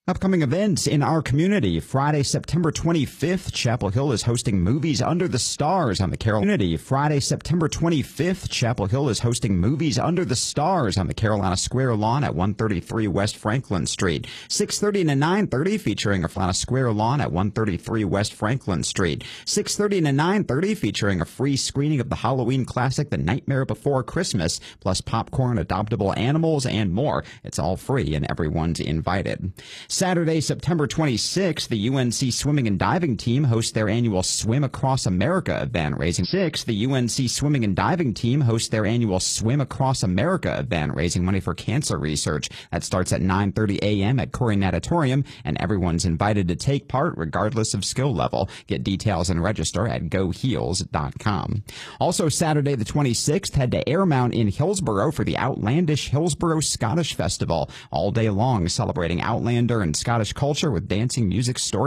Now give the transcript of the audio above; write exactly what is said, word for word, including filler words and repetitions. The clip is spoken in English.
Upcoming events in our community. Friday, September twenty-fifth, Chapel Hill is hosting Movies Under the Stars on the Carolina. Community. Friday, September twenty-fifth, Chapel Hill is hosting Movies Under the Stars on the Carolina Square lawn at one thirty-three West Franklin Street. six thirty to nine thirty featuring a Carolina Square lawn at one thirty-three West Franklin Street. six thirty to nine thirty featuring a free screening of the Halloween classic The Nightmare Before Christmas, plus popcorn, adoptable animals, and more. It's all free and everyone's invited. Saturday, September twenty-sixth, the U N C swimming and diving team hosts their annual Swim Across America event, raising six. The U N C swimming and diving team hosts their annual Swim Across America event, raising money for cancer research. That starts at nine thirty a m at Corey Natatorium, and everyone's invited to take part regardless of skill level. Get details and register at go heels dot com. Also, Saturday the twenty-sixth, head to Airmount in Hillsborough for the Outlandish Hillsborough Scottish Festival, all day long celebrating Outlander and Scottish culture with dancing, music, story.